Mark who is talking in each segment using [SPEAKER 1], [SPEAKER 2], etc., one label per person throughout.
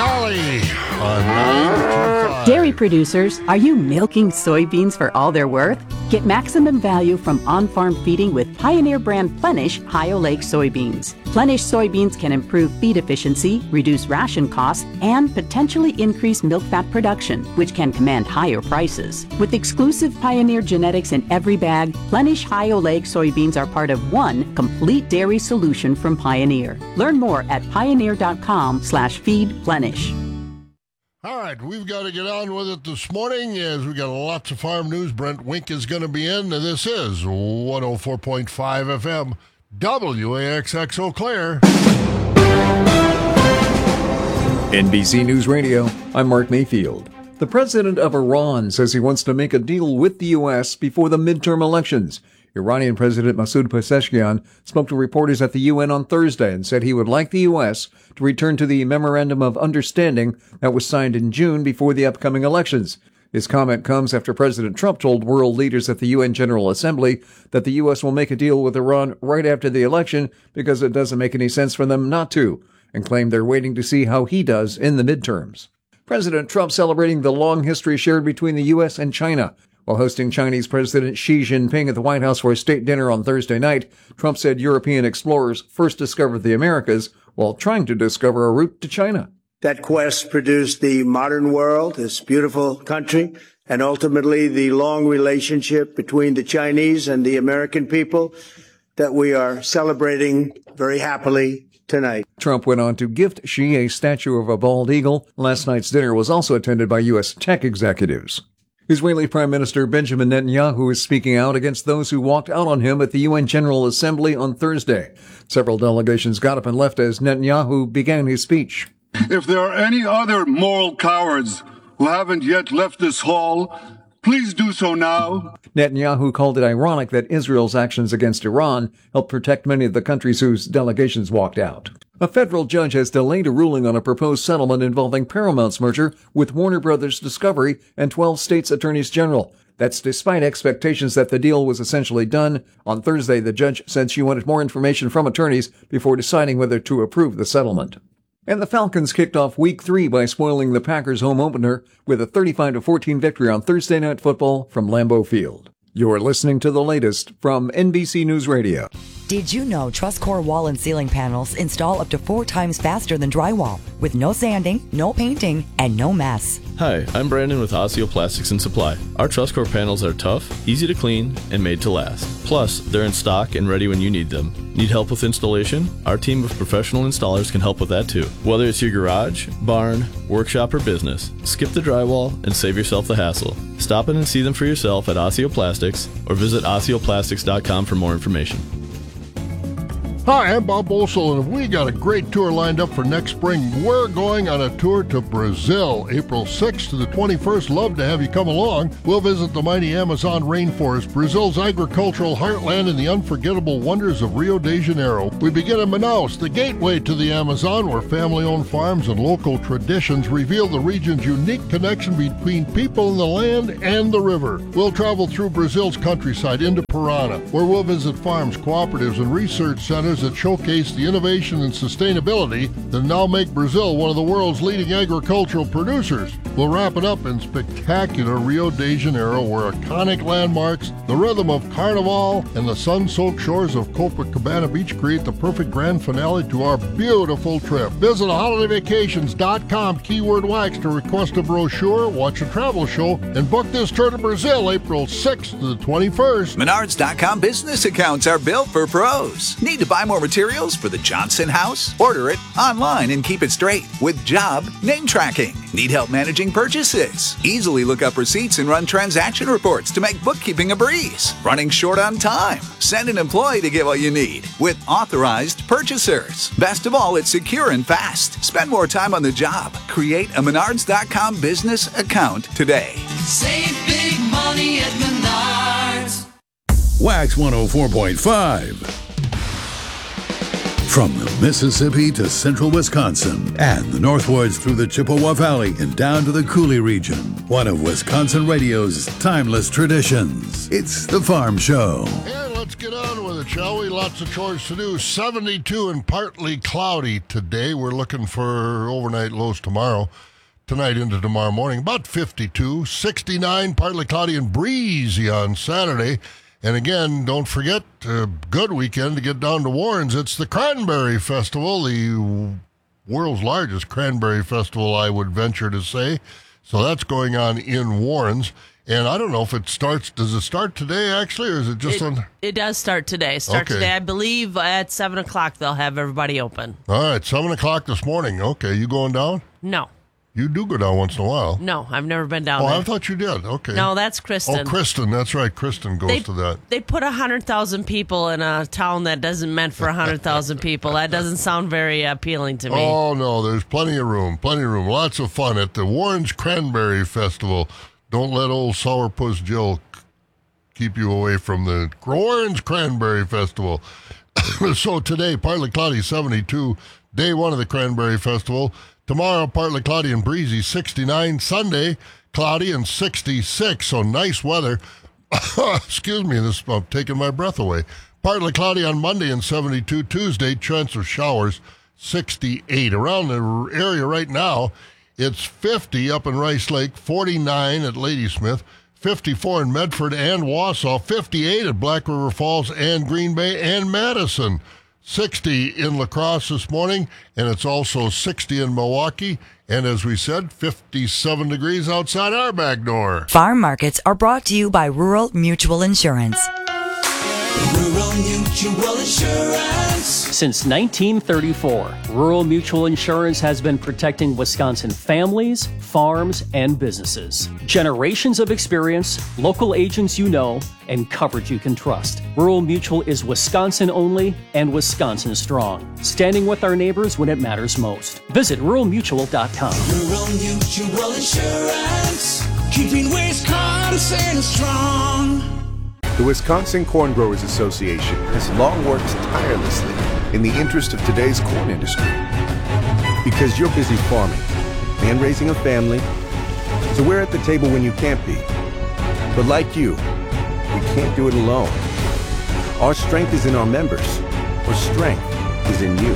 [SPEAKER 1] Dolly on 925.
[SPEAKER 2] Dairy producers, are you milking soybeans for all they're worth? Get maximum value from on-farm feeding with Pioneer brand Plenish High Oleic soybeans. Plenish soybeans can improve feed efficiency, reduce ration costs, and potentially increase milk fat production, which can command higher prices. With exclusive Pioneer genetics in every bag, Plenish High Oleic soybeans are part of one complete dairy solution from Pioneer. Learn more at pioneer.com/feedplenish.
[SPEAKER 1] All right, we've got to get on with it this morning as we got lots of farm news. Brent Wink is going to be in. This is 104.5 FM, WAXX Eau Claire.
[SPEAKER 3] NBC News Radio, I'm Mark Mayfield. The president of Iran says he wants to make a deal with the U.S. before the midterm elections. Iranian President Masoud Pezeshkian spoke to reporters at the UN on Thursday and said he would like the U.S. to return to the Memorandum of Understanding that was signed in June before the upcoming elections. His comment comes after President Trump told world leaders at the UN General Assembly that the U.S. will make a deal with Iran right after the election because it doesn't make any sense for them not to, and claimed they're waiting to see how he does in the midterms. President Trump celebrating the long history shared between the U.S. and China. While hosting Chinese President Xi Jinping at the White House for a state dinner on Thursday night, Trump said European explorers first discovered the Americas while trying to discover a route to China.
[SPEAKER 4] That quest produced the modern world, this beautiful country, and ultimately the long relationship between the Chinese and the American people that we are celebrating very happily tonight.
[SPEAKER 3] Trump went on to gift Xi a statue of a bald eagle. Last night's dinner was also attended by U.S. tech executives. Israeli Prime Minister Benjamin Netanyahu is speaking out against those who walked out on him at the UN General Assembly on Thursday. Several delegations got up and left as Netanyahu began his speech.
[SPEAKER 5] If there are any other moral cowards who haven't yet left this hall, please do so now.
[SPEAKER 3] Netanyahu called it ironic that Israel's actions against Iran helped protect many of the countries whose delegations walked out. A federal judge has delayed a ruling on a proposed settlement involving Paramount's merger with Warner Brothers Discovery and 12 states' attorneys general. That's despite expectations that the deal was essentially done. On Thursday, the judge said she wanted more information from attorneys before deciding whether to approve the settlement. And the Falcons kicked off Week 3 by spoiling the Packers' home opener with a 35-14 victory on Thursday Night Football from Lambeau Field. You're listening to the latest from NBC News Radio.
[SPEAKER 6] Did you know TrustCore wall and ceiling panels install up to 4 times faster than drywall with no sanding, no painting, and no mess?
[SPEAKER 7] Hi, I'm Brandon with Osseo Plastics and Supply. Our TrustCore panels are tough, easy to clean, and made to last. Plus, they're in stock and ready when you need them. Need help with installation? Our team of professional installers can help with that too. Whether it's your garage, barn, workshop, or business, skip the drywall and save yourself the hassle. Stop in and see them for yourself at Osseo Plastics or visit OsseoPlastics.com for more information.
[SPEAKER 1] Hi, I'm Bob Bolsel, and we got a great tour lined up for next spring. We're going on a tour to Brazil, April 6th to the 21st. Love to have you come along. We'll visit the mighty Amazon rainforest, Brazil's agricultural heartland, and the unforgettable wonders of Rio de Janeiro. We begin in Manaus, the gateway to the Amazon, where family-owned farms and local traditions reveal the region's unique connection between people in the land and the river. We'll travel through Brazil's countryside into Parana, where we'll visit farms, cooperatives, and research centers that showcase the innovation and sustainability that now make Brazil one of the world's leading agricultural producers. We'll wrap it up in spectacular Rio de Janeiro, where iconic landmarks, the rhythm of Carnival, and the sun-soaked shores of Copacabana Beach create the perfect grand finale to our beautiful trip. Visit holidayvacations.com, keyword wax, to request a brochure, watch a travel show, and book this tour to Brazil, April 6th to the 21st.
[SPEAKER 8] Menards.com business accounts are built for pros. Need to buy more materials for the Johnson house? Order it online and keep it straight with job name tracking. Need help managing purchases? Easily look up receipts and run transaction reports to make bookkeeping a breeze. Running short on time? Send an employee to get what you need with authorized purchasers. Best of all, it's secure and fast. Spend more time on the job. Create a Menards.com business account today.
[SPEAKER 9] Save big money at Menards.
[SPEAKER 10] Wax 104.5. From the Mississippi to central Wisconsin and the northwards through the Chippewa Valley and down to the Coulee region, one of Wisconsin radio's timeless traditions. It's The Farm Show.
[SPEAKER 1] And let's get on with it, shall we? Lots of chores to do. 72 and partly cloudy today. We're looking for overnight lows tomorrow. Tonight into tomorrow morning, about 52. 69, partly cloudy and breezy on Saturday. And again, don't forget, good weekend to get down to Warrens. It's the Cranberry Festival, the world's largest cranberry festival, I would venture to say. So that's going on in Warrens. And I don't know if it starts, does it start today actually, or is it just on?
[SPEAKER 11] It does start today. Today. I believe at 7 o'clock they'll have everybody open.
[SPEAKER 1] All right, 7 o'clock this morning. Okay, you going down?
[SPEAKER 11] No.
[SPEAKER 1] You do go down once in a while.
[SPEAKER 11] No, I've never been down there.
[SPEAKER 1] I thought you did. Okay.
[SPEAKER 11] No, that's Kristen.
[SPEAKER 1] Oh, Kristen, that's right. Kristen goes to that.
[SPEAKER 11] They put 100,000 people in a town that doesn't meant for 100,000 people. That doesn't sound very appealing to me.
[SPEAKER 1] Oh, no, there's plenty of room. Lots of fun at the Warrens Cranberry Festival. Don't let old Sourpuss Jill keep you away from the Warrens Cranberry Festival. So today, partly cloudy, 72. Day one of the Cranberry Festival. Tomorrow, partly cloudy and breezy, 69. Sunday, cloudy and 66. So nice weather. Excuse me, this is taking my breath away. Partly cloudy on Monday and 72. Tuesday, chance of showers, 68. Around the area right now, it's 50 up in Rice Lake, 49 at Ladysmith, 54 in Medford and Wausau, 58 at Black River Falls and Green Bay and Madison, 60 in La Crosse this morning, and it's also 60 in Milwaukee, and as we said, 57 degrees outside our back door.
[SPEAKER 6] Farm markets are brought to you by Rural Mutual Insurance.
[SPEAKER 9] Rural Mutual Insurance.
[SPEAKER 12] Since 1934, Rural Mutual Insurance has been protecting Wisconsin families, farms, and businesses. Generations of experience, local agents you know, and coverage you can trust. Rural Mutual is Wisconsin only and Wisconsin strong, standing with our neighbors when it matters most. Visit ruralmutual.com.
[SPEAKER 9] Rural Mutual Insurance, keeping Wisconsin strong.
[SPEAKER 13] The Wisconsin Corn Growers Association has long worked tirelessly in the interest of today's corn industry. Because you're busy farming and raising a family, so we're at the table when you can't be. But like you, we can't do it alone. Our strength is in our members. Our strength is in you.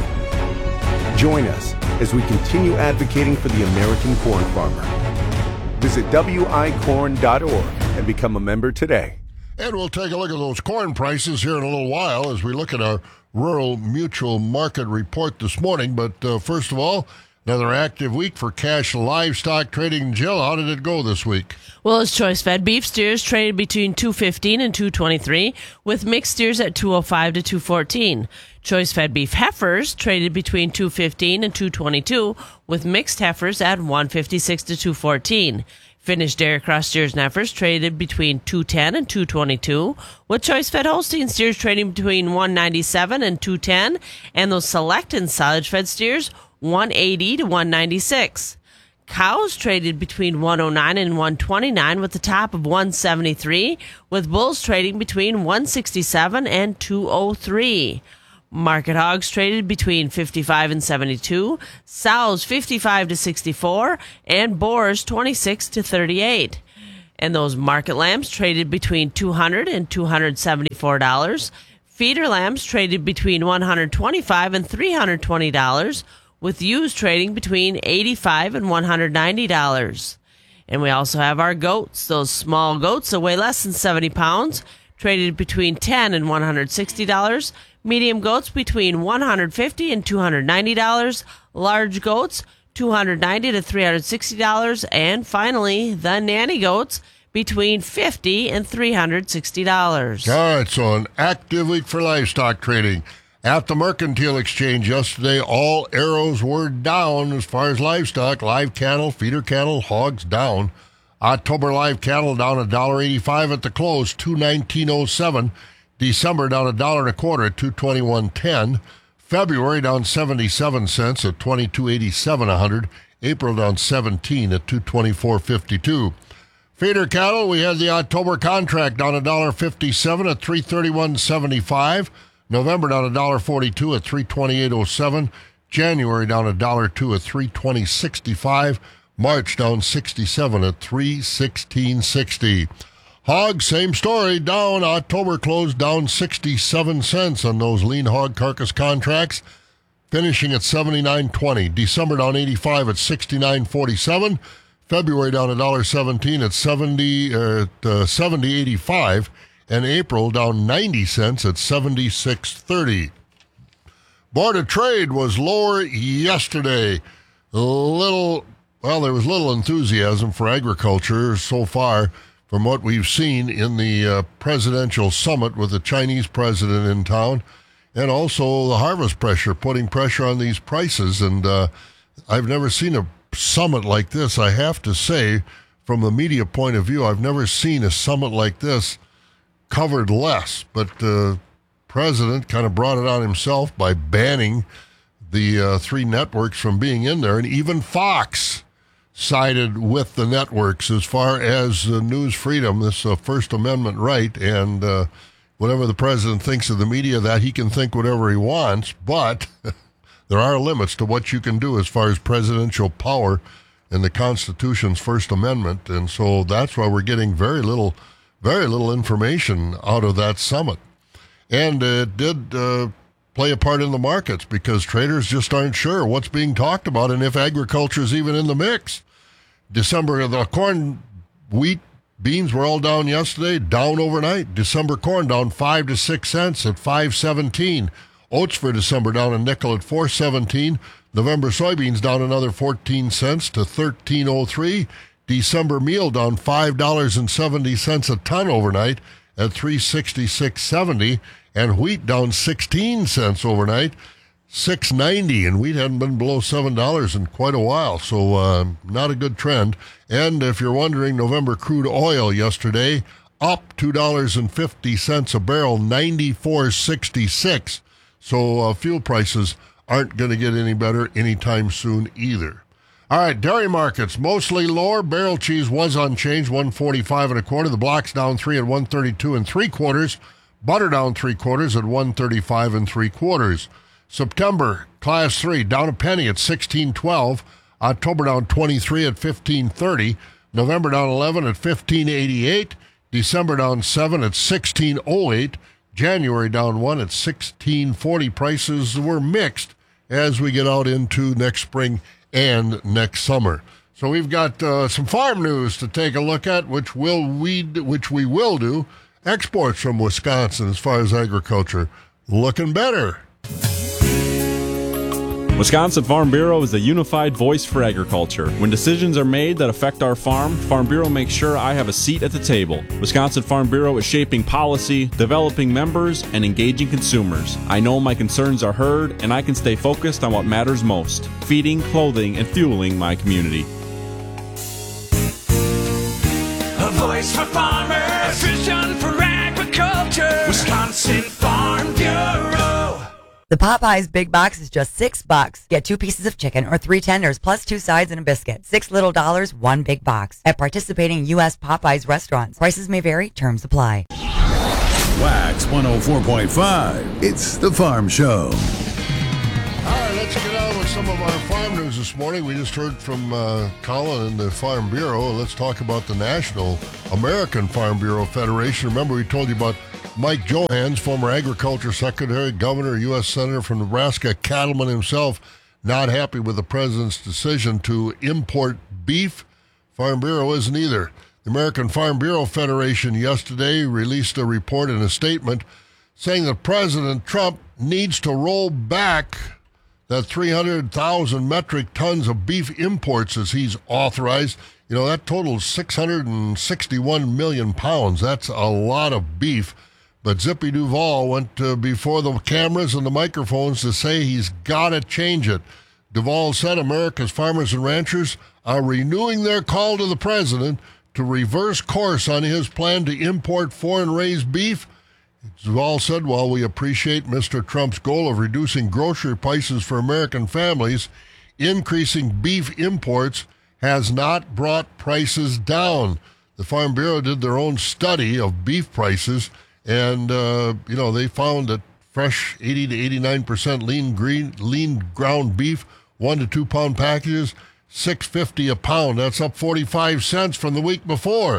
[SPEAKER 13] Join us as we continue advocating for the American corn farmer. Visit wicorn.org and become a member today.
[SPEAKER 1] And we'll take a look at those corn prices here in a little while as we look at our Rural Mutual Market Report this morning. But first of all, another active week for cash livestock trading. Jill, how did it go this week?
[SPEAKER 11] Well, as choice-fed beef steers traded between $2.15 and $2.23, with mixed steers at $2.05 to $2.14. Choice-fed beef heifers traded between $2.15 and $2.22, with mixed heifers at $1.56 to $2.14. Finished dairy cross steers and heifers traded between $2.10 and $2.22, with choice-fed Holstein steers trading between $1.97 and $2.10, and those select and silage-fed steers $1.80 to $1.96. Cows traded between $1.09 and $1.29, with the top of $1.73, with bulls trading between $1.67 and $2.03. Market hogs traded between 55 and 72, sows 55 to 64, and boars 26 to 38. And those market lambs traded between $200 and $274. Feeder lambs traded between $125 and $320, with ewes trading between $85 and $190. And we also have our goats, those small goats that weigh less than 70 pounds, traded between $10 and $160. Medium goats between $150 and $290. Large goats $290 to $360. And finally, the nanny goats between $50 and $360.
[SPEAKER 1] All right, so an active week for livestock trading. At the Mercantile Exchange yesterday, all arrows were down as far as livestock. Live cattle, feeder cattle, hogs down. October live cattle down $1.85 at the close, $219.07. December down $1.25 at $221.10. February down 77 cents at $22.87 a hundred. April down 17 at $224.52. Feeder cattle, we had the October contract down $1.57 at $331.75. November down $1.42 at $328.07. January down $1.02 at $320.65. March down 67 at $316.60. Hog, same story, down. October closed down 67 cents on those lean hog carcass contracts, finishing at 79.20. December down 85 at 69.47. February down $1.17 at 70.85. And April down 90 cents at 76.30. Board of Trade was lower yesterday. There was little enthusiasm for agriculture so far from what we've seen in the presidential summit with the Chinese president in town, and also the harvest pressure, putting pressure on these prices. And I've never seen a summit like this. I have to say, from the media point of view, I've never seen a summit like this covered less. But the president kind of brought it on himself by banning the three networks from being in there, and even Fox sided with the networks as far as news freedom, this First Amendment right, and whatever the president thinks of the media, that he can think whatever he wants, but there are limits to what you can do as far as presidential power in the Constitution's First Amendment, and so that's why we're getting very little information out of that summit. And it did play a part in the markets because traders just aren't sure what's being talked about and if agriculture is even in the mix. December, the corn, wheat, beans were all down yesterday, down overnight. December corn down 5 to 6 cents at 5.17. Oats for December down a nickel at 4.17. November soybeans down another 14 cents to 13.03. December meal down $5.70 a ton overnight at 366.70. And wheat down 16 cents overnight, $6.90, and wheat hadn't been below $7 in quite a while, so not a good trend. And if you're wondering, November crude oil yesterday up $2.50 a barrel, 94.66. So fuel prices aren't going to get any better anytime soon either. All right, dairy markets mostly lower. Barrel cheese was unchanged, 145 1/4. The blocks down 3 at 132 3/4. Butter down 3/4 at 135 3/4. September, Class 3, down a penny at 16.12. October down 23 at 15.30. November down 11 at 15.88. December down 7 at 16.08. January down 1 at 16.40. Prices were mixed as we get out into next spring and next summer. So we've got some farm news to take a look at, which we will do. Exports from Wisconsin as far as agriculture looking better.
[SPEAKER 14] Wisconsin Farm Bureau is the unified voice for agriculture. When decisions are made that affect our farm, Farm Bureau makes sure I have a seat at the table. Wisconsin Farm Bureau is shaping policy, developing members, and engaging consumers. I know my concerns are heard, and I can stay focused on what matters most: feeding, clothing, and fueling my community.
[SPEAKER 9] A voice for farmers, vision for agriculture. Wisconsin Farm Bureau.
[SPEAKER 6] The Popeyes Big Box is just $6. Get 2 pieces of chicken or 3 tenders plus 2 sides and a biscuit. $6 little, 1 big box. At participating U.S. Popeyes restaurants. Prices may vary. Terms apply.
[SPEAKER 10] Wax 104.5. It's the Farm Show.
[SPEAKER 1] All right, let's get on with some of our farm news this morning. We just heard from Colin in the Farm Bureau. Let's talk about the National American Farm Bureau Federation. Remember, we told you about Mike Johans, former agriculture secretary, governor, U.S. senator from Nebraska, cattleman himself, not happy with the president's decision to import beef. Farm Bureau isn't either. The American Farm Bureau Federation yesterday released a report and a statement saying that President Trump needs to roll back that 300,000 metric tons of beef imports as he's authorized. You know, that totals 661 million pounds. That's a lot of beef. But Zippy Duvall went before the cameras and the microphones to say he's got to change it. Duvall said America's farmers and ranchers are renewing their call to the president to reverse course on his plan to import foreign-raised beef. Duvall said, while we appreciate Mr. Trump's goal of reducing grocery prices for American families, increasing beef imports has not brought prices down. The Farm Bureau did their own study of beef prices, and, they found that fresh 80 to 89% lean ground beef, 1 to 2 pound packages, $6.50 a pound. That's up 45 cents from the week before.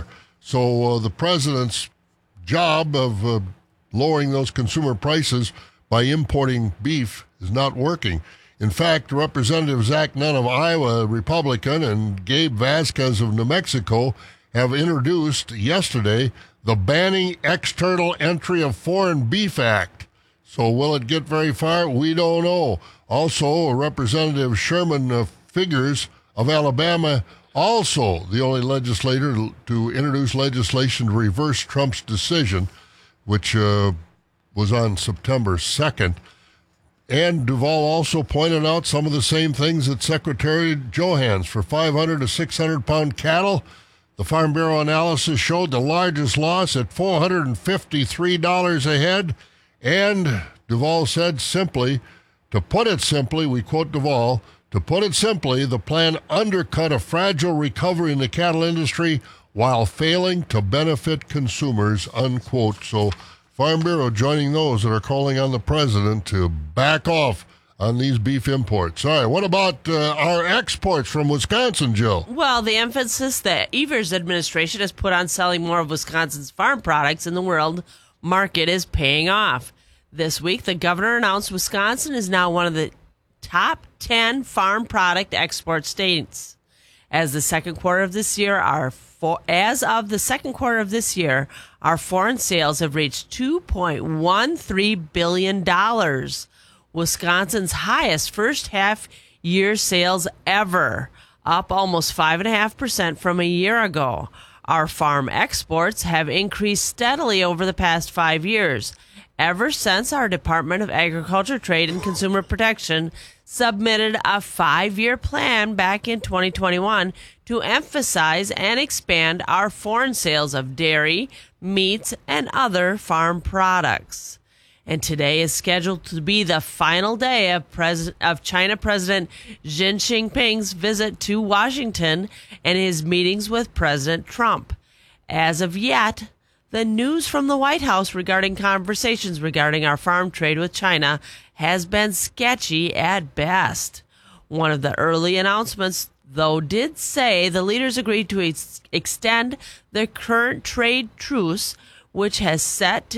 [SPEAKER 1] So the president's job of lowering those consumer prices by importing beef is not working. In fact, Representative Zach Nunn of Iowa, Republican, and Gabe Vasquez of New Mexico have introduced yesterday the Banning External Entry of Foreign Beef Act. So will it get very far? We don't know. Also, Representative Sherman Figures of Alabama, also the only legislator to introduce legislation to reverse Trump's decision, which was on September 2nd. And Duvall also pointed out some of the same things that Secretary Johans. For 500 to 600-pound cattle, the Farm Bureau analysis showed the largest loss at $453 a head. And Duvall said simply, to put it simply, we quote Duvall, to put it simply, the plan undercut a fragile recovery in the cattle industry while failing to benefit consumers, unquote. So Farm Bureau joining those that are calling on the president to back off on these beef imports. All right, what about our exports from Wisconsin, Jill?
[SPEAKER 11] Well, the emphasis that Evers administration has put on selling more of Wisconsin's farm products in the world market is paying off. This week, the governor announced Wisconsin is now one of the top 10 farm product export states. As of the second quarter of this year, our foreign sales have reached $2.13 billion, Wisconsin's highest first half year sales ever, up almost 5.5% from a year ago. Our farm exports have increased steadily over the past 5 years, ever since our Department of Agriculture, Trade, and Consumer Protection submitted a 5-year plan back in 2021 to emphasize and expand our foreign sales of dairy, meats, and other farm products. And today is scheduled to be the final day of China President Xi Jinping's visit to Washington and his meetings with President Trump. As of yet, the news from the White House regarding conversations regarding our farm trade with China has been sketchy at best. One of the early announcements, though, did say the leaders agreed to extend the current trade truce, which was set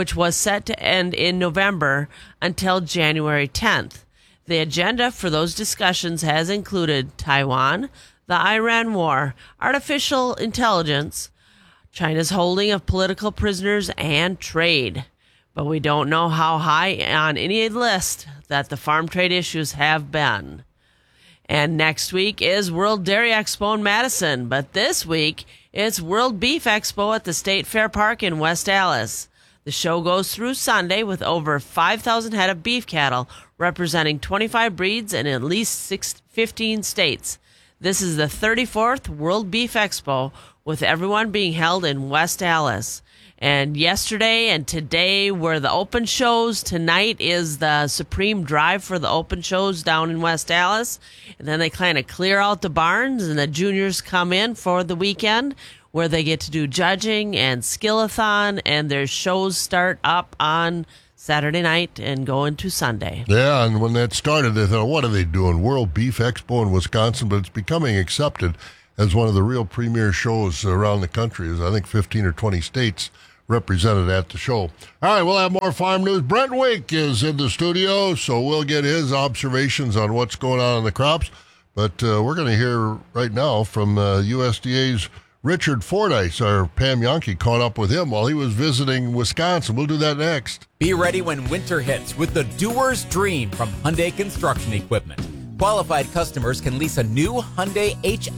[SPEAKER 11] to end in November, until January 10th. The agenda for those discussions has included Taiwan, the Iran war, artificial intelligence, China's holding of political prisoners, and trade. But we don't know how high on any list that the farm trade issues have been. And next week is World Dairy Expo in Madison, but this week it's World Beef Expo at the State Fair Park in West Allis. The show goes through Sunday with over 5,000 head of beef cattle representing 25 breeds in at least 15 states. This is the 34th World Beef Expo, with everyone being held in West Allis. And yesterday and today were the open shows. Tonight is the Supreme Drive for the open shows down in West Allis. And then they kind of clear out the barns and the juniors come in for the weekend where they get to do judging and skill-a-thon, and their shows start up on Saturday night and go into Sunday.
[SPEAKER 1] Yeah, and when that started, they thought, what are they doing? World Beef Expo in Wisconsin, but it's becoming accepted as one of the real premier shows around the country. There's, I think, 15 or 20 states represented at the show. All right, we'll have more farm news. Brent Wake is in the studio, so we'll get his observations on what's going on in the crops. But we're going to hear right now from USDA's Richard Fordyce. Our Pam Yankee caught up with him while he was visiting Wisconsin. We'll do that next.
[SPEAKER 15] Be ready when winter hits with the doer's dream from Hyundai Construction Equipment. Qualified customers can lease a new Hyundai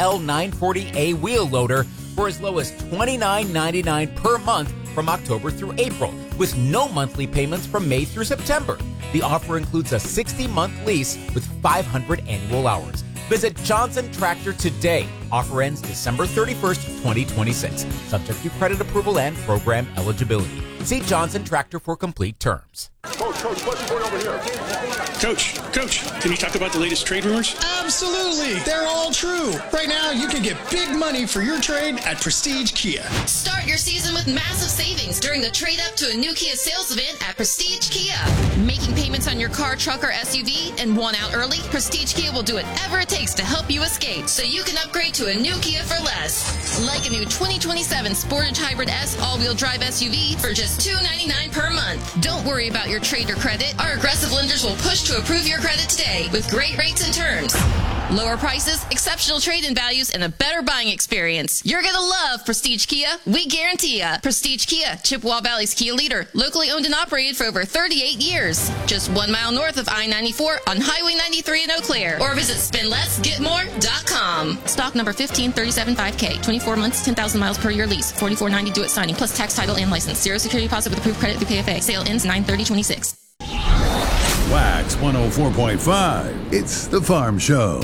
[SPEAKER 15] HL940A wheel loader for as low as $29.99 per month from October through April, with no monthly payments from May through September. The offer includes a 60-month lease with 500 annual hours. Visit Johnson Tractor today. Offer ends December 31st, 2026. Subject to credit approval and program eligibility. See Johnson Tractor for complete terms.
[SPEAKER 16] Coach, what's going over here? Coach, can you talk about the latest trade rumors?
[SPEAKER 17] Absolutely. They're all
[SPEAKER 16] true. Right now, you can get big money for your trade at Prestige Kia.
[SPEAKER 17] Start your season with massive savings during the trade up to a new Kia sales event at Prestige Kia. Making payments on your car, truck, or SUV and want out early? Prestige Kia will do whatever it takes to help you escape so you can upgrade to a new Kia for less. Like a new 2027 Sportage Hybrid S all-wheel drive SUV for just $299 per month. Don't worry about your trade or credit. Our aggressive lenders will push to approve your credit today with great rates and terms. Lower prices, exceptional trade-in values, and a better buying experience. You're going to love Prestige Kia. We guarantee ya. Prestige Kia, Chippewa Valley's Kia leader. Locally owned and operated for over 38 years. Just 1 mile north of I-94 on Highway 93 in Eau Claire. Or visit spendlessgetmore.com. Stock number 15375K. 24 months, 10,000 miles per year lease. $44.90 due at signing, plus tax, title, and license. Zero security deposit with approved credit through PFA. Sale ends 9/30/26.
[SPEAKER 10] Wax 104.5. It's The Farm Show.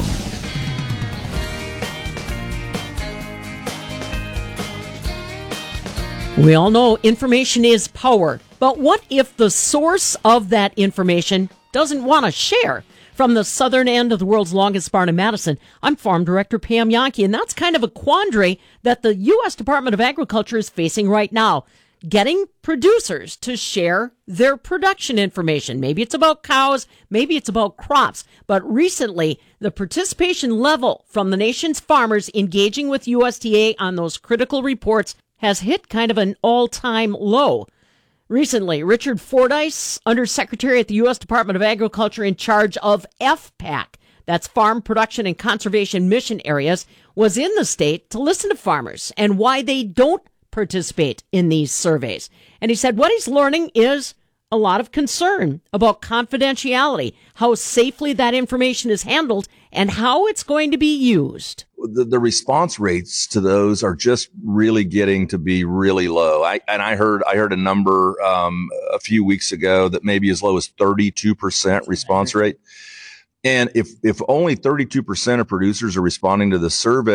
[SPEAKER 18] We all know information is power, but what if the source of that information doesn't want to share? From the southern end of the world's longest barn in Madison, I'm Farm Director Pam Yankee, and that's kind of a quandary that the U.S. Department of Agriculture is facing right now. Getting producers to share their production information. Maybe it's about cows, maybe it's about crops. But recently, the participation level from the nation's farmers engaging with USDA on those critical reports has hit kind of an all-time low. Recently, Richard Fordyce, Undersecretary at the U.S. Department of Agriculture in charge of FPAC, that's Farm Production and Conservation Mission Areas, was in the state to listen to farmers and why they don't participate in these surveys. And he said what he's learning is a lot of concern about confidentiality, how safely that information is handled, and how it's going to be used.
[SPEAKER 19] The response rates to those are just really getting to be really low. I heard a number a few weeks ago that maybe as low as 32% response rate. And if only 32% of producers are responding to the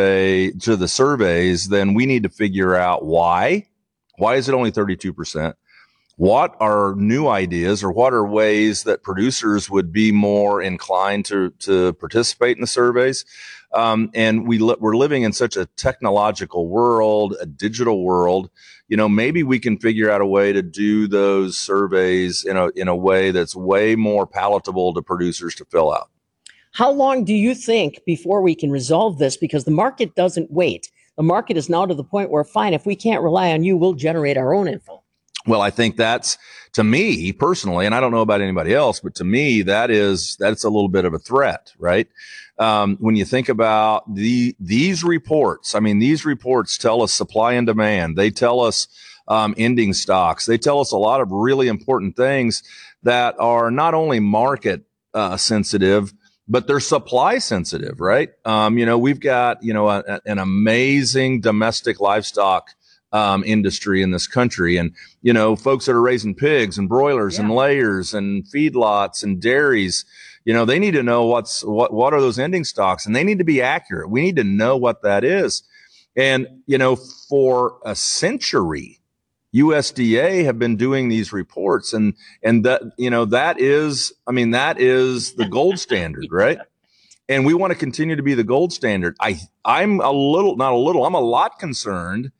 [SPEAKER 19] surveys, then we need to figure out why. Why is it only 32%? What are new ideas, or what are ways that producers would be more inclined to participate in the surveys? And we're living in such a technological world, a digital world. Maybe we can figure out a way to do those surveys in a way that's way more palatable to producers to fill out.
[SPEAKER 18] How long do you think before we can resolve this? Because the market doesn't wait. The market is now to the point where, fine, if we can't rely on you, we'll generate our own info.
[SPEAKER 19] Well, I think that's, to me personally, and I don't know about anybody else, but to me, that's a little bit of a threat, right? When you think about these reports, these reports tell us supply and demand. They tell us ending stocks. They tell us a lot of really important things that are not only market sensitive, but they're supply sensitive, right? We've got, an amazing domestic livestock industry in this country. And, folks that are raising pigs and broilers and layers and feedlots and dairies, they need to know what are those ending stocks, and they need to be accurate. We need to know what that is. And, for a century, USDA have been doing these reports, and that is the gold standard, right? And we want to continue to be the gold standard. I'm a lot concerned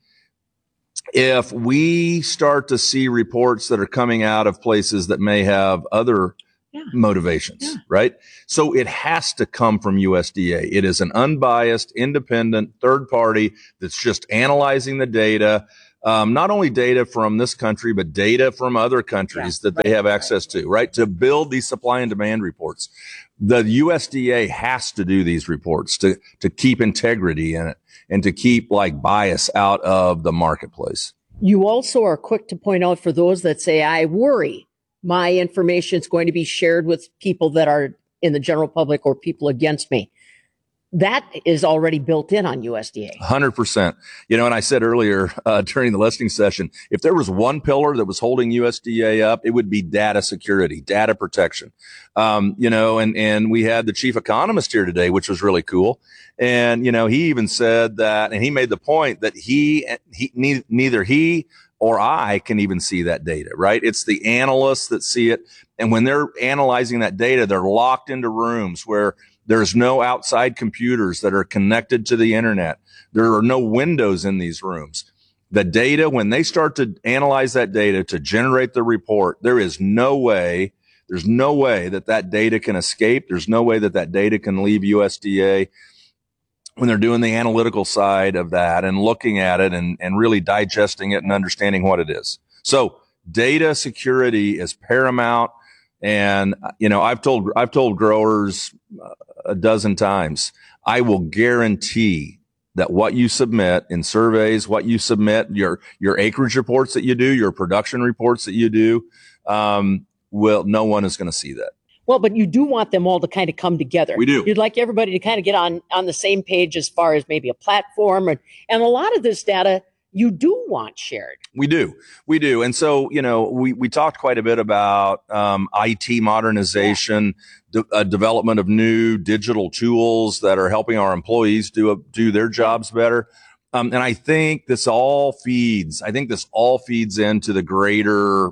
[SPEAKER 19] if we start to see reports that are coming out of places that may have other motivations, right? So it has to come from USDA. It is an unbiased, independent third party that's just analyzing the data, not only data from this country, but data from other countries that they have access to, right? To build these supply and demand reports. The USDA has to do these reports to keep integrity in it and to keep bias out of the marketplace.
[SPEAKER 18] You also are quick to point out for those that say, I worry my information is going to be shared with people that are in the general public or people against me. That is already built in on USDA.
[SPEAKER 19] 100%. And I said earlier during the listening session, if there was one pillar that was holding USDA up, it would be data security, data protection. And we had the chief economist here today, which was really cool. And, he even said that, and he made the point that neither he or I can even see that data, right? It's the analysts that see it. And when they're analyzing that data, they're locked into rooms where There's no outside computers that are connected to the internet. There are no windows in these rooms. The data, when they start to analyze that data to generate the report, there's no way that data can escape. There's no way that data can leave USDA when they're doing the analytical side of that and looking at it and really digesting it and understanding what it is. So data security is paramount. And, I've told growers a dozen times, I will guarantee that what you submit in surveys, what you submit, your acreage reports that you do, your production reports that you do, no one is going to see that.
[SPEAKER 18] Well, but you do want them all to kind of come together. We do. You'd like everybody to kind of get on the same page as far as maybe a platform. And a lot of this data you do want shared. We do. And so, we talked quite a bit about IT modernization, development of new digital tools that are helping our employees do their jobs better. And I think this all feeds into the greater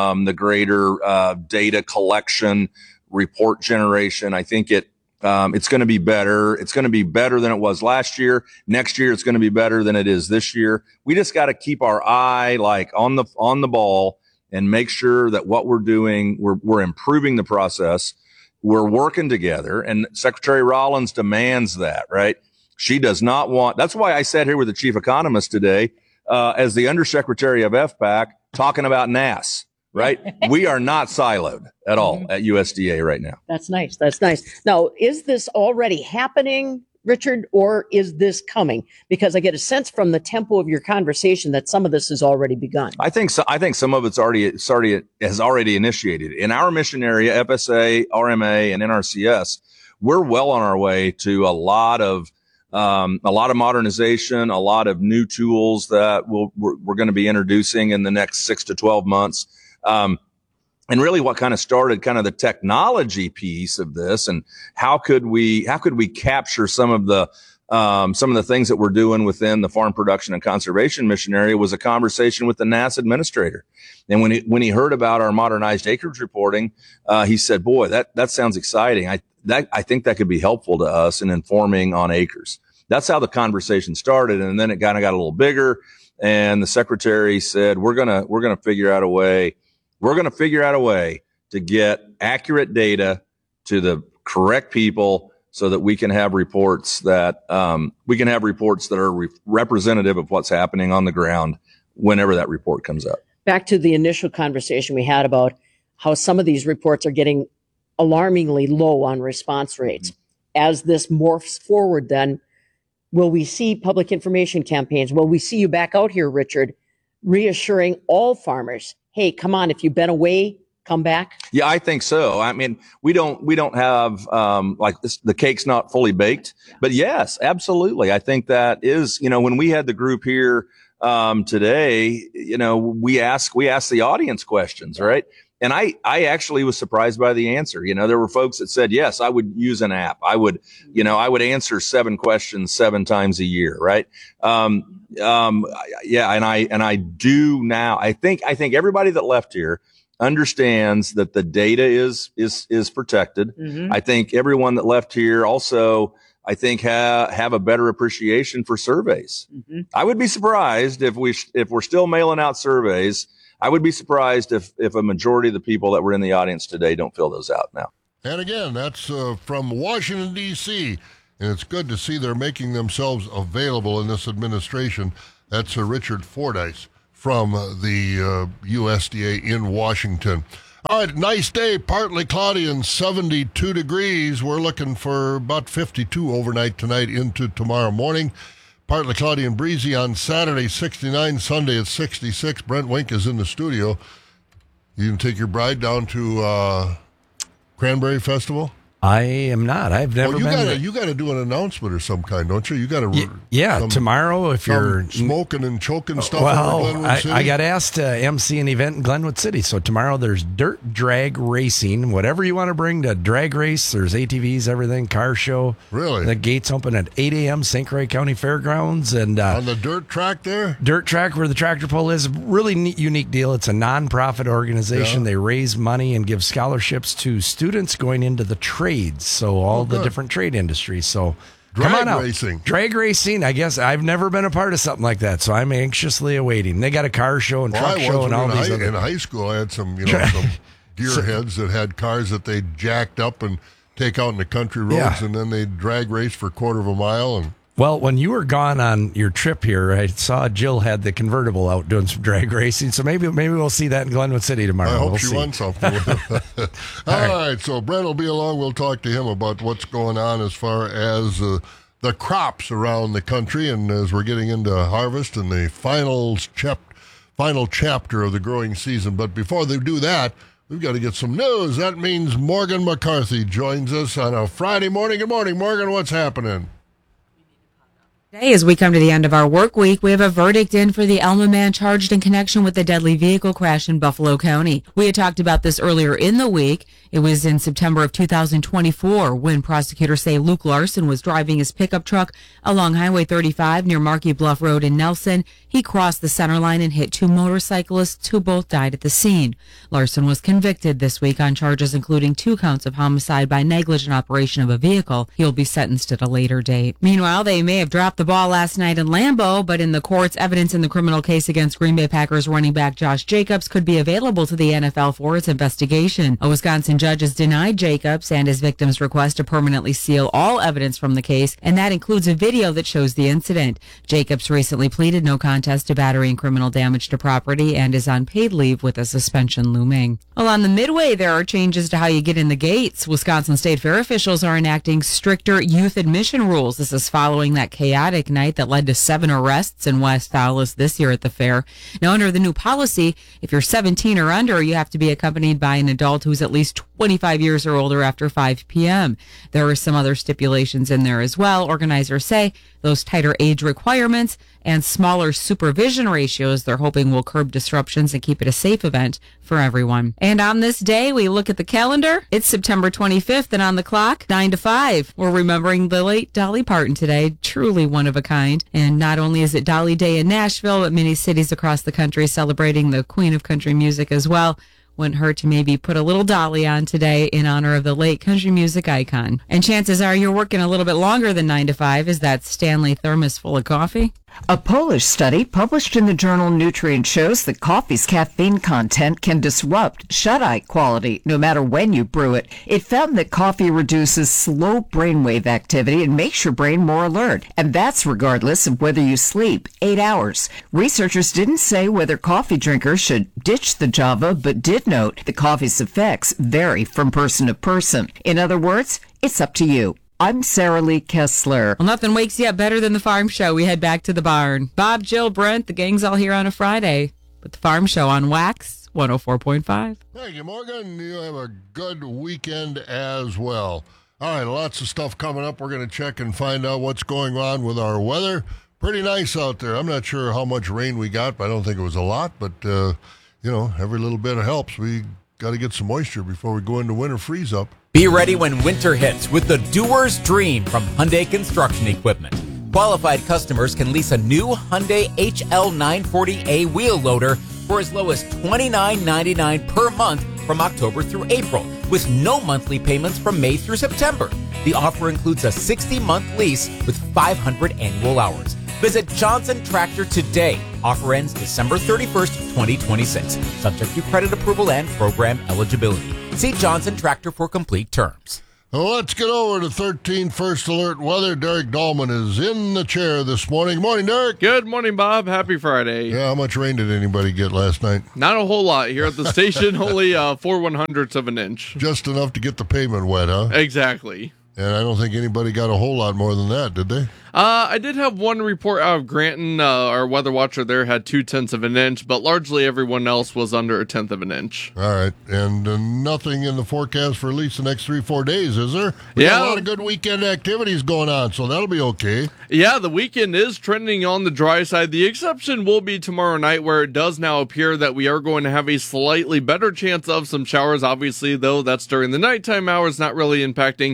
[SPEAKER 18] data collection, report generation. I think it's going to be better. It's going to be better than it was last year. Next year, it's going to be better than it is this year. We just got to keep our eye on the ball and make sure that what we're doing, we're improving the process. We're working together, and Secretary Rollins demands that, right? She does not want. That's why I sat here with the chief economist today, as the undersecretary of FPAC, talking about NAS. Right? We are not siloed at all at USDA right now. That's nice. Now, is this already happening, Richard, or is this coming? Because I get a sense from the tempo of your conversation that some of this has already begun. I think
[SPEAKER 19] some of it's has already initiated. In our mission area, FSA, RMA, and NRCS, we're well on our way to a lot of modernization, a lot of new tools that we're going to be introducing in the next 6 to 12 months. And really what kind of started kind of the technology piece of this, and how could we capture some of the things that we're doing within the Farm Production and Conservation Mission Area was a conversation with the NAS administrator. And when he heard about our modernized acreage reporting, he said, boy, that sounds exciting. I think that could be helpful to us in informing on acres. That's how the conversation started. And then it kind of got a little bigger, and the secretary said, we're going to figure out a way. We're going to figure out a way to get accurate data to the correct people so that we can have reports that are representative of what's happening on the ground whenever that report comes up.
[SPEAKER 18] Back to the initial conversation we had about how some of these reports are getting alarmingly low on response rates. As this morphs forward, then, will we see public information campaigns? Will we see you back out here, Richard, reassuring all farmers, hey, come on, if you've been away, come back? Yeah, I think so. I mean, we don't have the cake's not fully baked, but yes, absolutely. I think that is, when we had the group here today, we asked the audience questions, right? And I actually was surprised by the answer. There were folks that said, yes, I would use an app. I would answer 7 questions 7 times a year. Right. Yeah. And I do now. I think everybody that left here understands that the data is protected. Mm-hmm. I think everyone that left here also, I think have a better appreciation for surveys. Mm-hmm. I would be surprised if we're still mailing out surveys. I would be surprised if a majority of the people that were in the audience today don't fill those out now.
[SPEAKER 1] And again, that's from Washington, D.C., and it's good to see they're making themselves available in this administration. That's Richard Fordyce from the USDA in Washington. All right, nice day, partly cloudy and 72 degrees. We're looking for about 52 overnight tonight into tomorrow morning. Partly cloudy and breezy on Saturday, 69. Sunday at 66. Brent Wink is in the studio. You can take your bride down to Cranberry Festival?
[SPEAKER 20] I am not. I've never been.
[SPEAKER 1] You got to do an announcement or some kind, don't you? You got to.
[SPEAKER 20] Tomorrow if you're
[SPEAKER 1] smoking and choking stuff.
[SPEAKER 20] Well, I got asked to MC an event in Glenwood City, so tomorrow there's dirt drag racing. Whatever you want to bring to drag race, there's ATVs, everything, car show.
[SPEAKER 1] Really?
[SPEAKER 20] The gates open at 8 a.m. St. Croix County Fairgrounds, and
[SPEAKER 1] on the dirt track there.
[SPEAKER 20] Dirt track where the tractor pull is. Really neat, unique deal. It's a nonprofit organization. Yeah. They raise money and give scholarships to students going into the trade trades, so all the different trade industries. So come on out. Drag racing. I guess I've never been a part of something like that, so I'm anxiously awaiting. They got a car show and truck show and all these other.
[SPEAKER 1] In high school, I had some some gearheads that had cars that they jacked up and take out in the country roads, and then they drag race for a quarter of a mile. And
[SPEAKER 20] well, when you were gone on your trip here, I saw Jill had the convertible out doing some drag racing. So maybe we'll see that in Glenwood City tomorrow.
[SPEAKER 1] I hope she won something. All right, so Brent will be along. We'll talk to him about what's going on as far as the crops around the country, and as we're getting into harvest and the final chapter of the growing season. But before they do that, we've got to get some news. That means Morgan McCarthy joins us on a Friday morning. Good morning, Morgan. What's happening?
[SPEAKER 21] Today, as we come to the end of our work week, we have a verdict in for the Elma man charged in connection with the deadly vehicle crash in Buffalo County. We had talked about this earlier in the week. It was in September of 2024 when prosecutors say Luke Larson was driving his pickup truck along Highway 35 near Markey Bluff Road in Nelson. He crossed the center line and hit two motorcyclists who both died at the scene. Larson was convicted this week on charges including 2 counts of homicide by negligent operation of a vehicle. He'll be sentenced at a later date. Meanwhile, they may have dropped the ball last night in Lambeau, but in the courts, evidence in the criminal case against Green Bay Packers running back Josh Jacobs could be available to the NFL for its investigation. A Wisconsin judge has denied Jacobs and his victim's request to permanently seal all evidence from the case, and that includes a video that shows the incident. Jacobs recently pleaded no contest to battery and criminal damage to property and is on paid leave with a suspension looming. Well, on the Midway, there are changes to how you get in the gates. Wisconsin State Fair officials are enacting stricter youth admission rules. This is following that chaotic night that led to 7 arrests in West Allis this year at the fair. Now, under the new policy, if you're 17 or under, you have to be accompanied by an adult who's at least 25 years or older after 5 p.m. There are some other stipulations in there as well. Organizers say those tighter age requirements and smaller supervision ratios they're hoping will curb disruptions and keep it a safe event for everyone. And on this day, we look at the calendar. It's September 25th, and on the clock, 9 to 5. We're remembering the late Dolly Parton today, truly one of a kind. And not only is it Dolly Day in Nashville, but many cities across the country celebrating the Queen of Country Music as well. Wouldn't hurt to maybe put a little Dolly on today in honor of the late country music icon. And chances are you're working a little bit longer than 9 to 5. Is that Stanley thermos full of coffee?
[SPEAKER 22] A Polish study published in the journal Nutrient shows that coffee's caffeine content can disrupt shut-eye quality no matter when you brew it. It found that coffee reduces slow brainwave activity and makes your brain more alert. And that's regardless of whether you sleep 8 hours. Researchers didn't say whether coffee drinkers should ditch the Java, but did note the coffee's effects vary from person to person. In other words, it's up to you. I'm Sarah Lee Kessler.
[SPEAKER 21] Well, nothing wakes you up better than the Farm Show. We head back to the barn. Bob, Jill, Brent, the gang's all here on a Friday with the Farm Show on Wax 104.5.
[SPEAKER 1] Thank you, Morgan. You have a good weekend as well. All right, lots of stuff coming up. We're going to check and find out what's going on with our weather. Pretty nice out there. I'm not sure how much rain we got, but I don't think it was a lot. But, every little bit helps. We got to get some moisture before we go into winter freeze up.
[SPEAKER 15] Be ready when winter hits with the Doer's Dream from Hyundai Construction Equipment. Qualified customers can lease a new Hyundai HL940A wheel loader for as low as $29.99 per month from October through April, with no monthly payments from May through September. The offer includes a 60-month lease with 500 annual hours. Visit Johnson Tractor today. Offer ends December 31st, 2026. Subject to credit approval and program eligibility. See Johnson Tractor for complete terms.
[SPEAKER 1] Well, let's get over to 13 First Alert Weather. Derek Dahlman is in the chair this morning. Good morning, Derek.
[SPEAKER 23] Good morning, Bob. Happy Friday.
[SPEAKER 1] Yeah, how much rain did anybody get last night?
[SPEAKER 23] Not a whole lot here at the station. Only 4/100ths of an inch.
[SPEAKER 1] Just enough to get the pavement wet, huh?
[SPEAKER 23] Exactly.
[SPEAKER 1] And I don't think anybody got a whole lot more than that, did they?
[SPEAKER 23] I did have one report out of Granton. Our weather watcher there had 0.2 of an inch, but largely everyone else was under 1/10 of an inch.
[SPEAKER 1] All right. And nothing in the forecast for at least the next 3-4 days, is there? We got a lot of good weekend activities going on, so that'll be okay.
[SPEAKER 23] Yeah, the weekend is trending on the dry side. The exception will be tomorrow night, where it does now appear that we are going to have a slightly better chance of some showers. Obviously, though, that's during the nighttime hours, not really impacting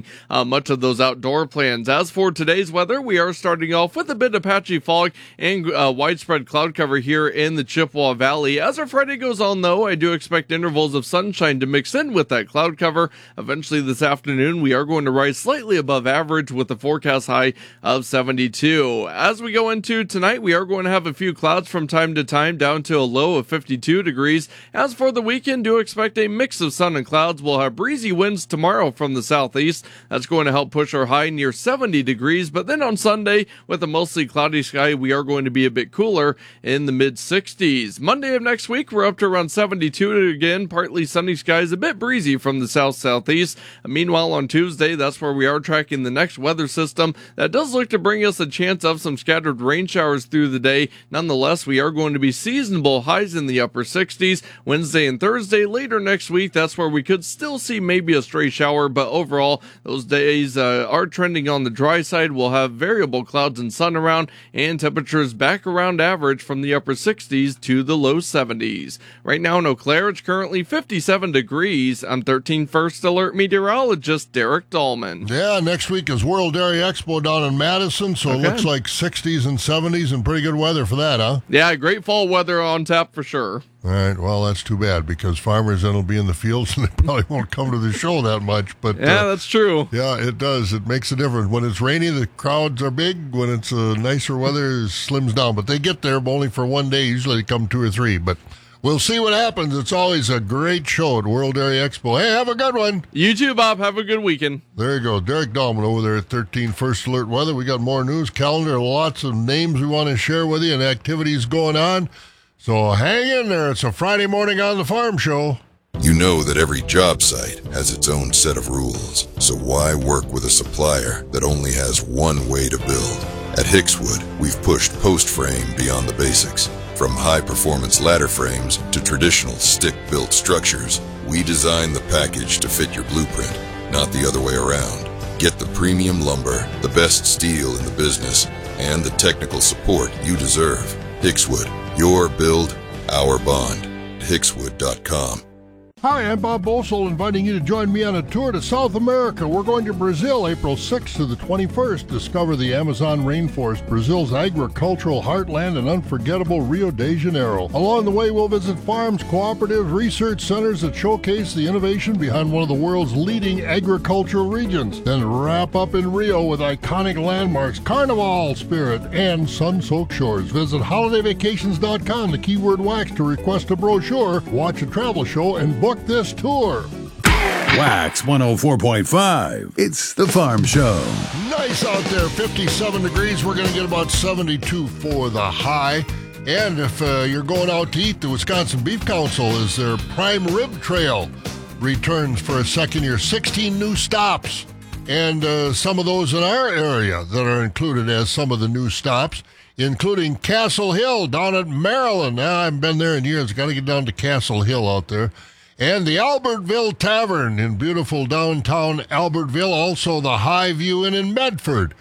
[SPEAKER 23] much of those outdoor plans. As for today's weather, we are starting off with a bit of patchy fog and widespread cloud cover here in the Chippewa Valley. As our Friday goes on, though, I do expect intervals of sunshine to mix in with that cloud cover. Eventually this afternoon, we are going to rise slightly above average with a forecast high of 72. As we go into tonight, we are going to have a few clouds from time to time down to a low of 52 degrees. As for the weekend, do expect a mix of sun and clouds. We'll have breezy winds tomorrow from the southeast. That's going to help push our high near 70 degrees. But then on Sunday, with a mostly cloudy sky, we are going to be a bit cooler in the mid-60s. Monday of next week, we're up to around 72 again. Partly sunny skies, a bit breezy from the south-southeast. Meanwhile, on Tuesday, that's where we are tracking the next weather system. That does look to bring us a chance of some scattered rain showers through the day. Nonetheless, we are going to be seasonable highs in the upper 60s. Wednesday and Thursday, later next week, that's where we could still see maybe a stray shower, but overall, those days are trending on the dry side. We'll have variable clouds and sun around, and temperatures back around average from the upper 60s to the low 70s. Right now in Eau Claire, it's currently 57 degrees. I'm 13 First Alert meteorologist Derek Dahlman.
[SPEAKER 1] Yeah, next week is World Dairy Expo down in Madison, so It looks like 60s and 70s and pretty good weather for that, huh?
[SPEAKER 23] Yeah, great fall weather on tap for sure.
[SPEAKER 1] All right, well, that's too bad because farmers then will be in the fields and they probably won't come to the show that much. But
[SPEAKER 23] yeah, that's true.
[SPEAKER 1] Yeah, it does. It makes a difference. When it's rainy, the crowds are big. When it's nicer weather, it slims down. But they get there only for one day. Usually they come 2 or 3. But we'll see what happens. It's always a great show at World Dairy Expo. Hey, have a good one.
[SPEAKER 23] You too, Bob. Have a good weekend.
[SPEAKER 1] There you go. Derek Dahlman over there at 13 First Alert Weather. We got more news, calendar, lots of names we want to share with you and activities going on. So hang in there. It's a Friday morning on the Farm Show.
[SPEAKER 2] You know that every job site has its own set of rules. So why work with a supplier that only has one way to build? At Hickswood, we've pushed post frame beyond the basics. From high-performance ladder frames to traditional stick-built structures, we design the package to fit your blueprint, not the other way around. Get the premium lumber, the best steel in the business, and the technical support you deserve. Hickswood, your build, our bond. Hickswood.com.
[SPEAKER 1] Hi, I'm Bob Bosold, inviting you to join me on a tour to South America. We're going to Brazil April 6th to the 21st. Discover the Amazon rainforest, Brazil's agricultural heartland, and unforgettable Rio de Janeiro. Along the way, we'll visit farms, cooperatives, research centers that showcase the innovation behind one of the world's leading agricultural regions. Then wrap up in Rio with iconic landmarks, carnival spirit, and sun-soaked shores. Visit holidayvacations.com, the keyword wax, to request a brochure, watch a travel show, and book this tour.
[SPEAKER 10] Wax 104.5. It's the Farm Show.
[SPEAKER 1] Nice out there. 57 degrees. We're going to get about 72 for the high. And if you're going out to eat, the Wisconsin Beef Council is their Prime Rib Trail returns for a second year. 16 new stops. And some of those in our area that are included as some of the new stops, including Castle Hill down at Maryland. Now, I haven't been there in years. Got to get down to Castle Hill out there. And the Albertville Tavern in beautiful downtown Albertville. Also the High View Inn in Medford.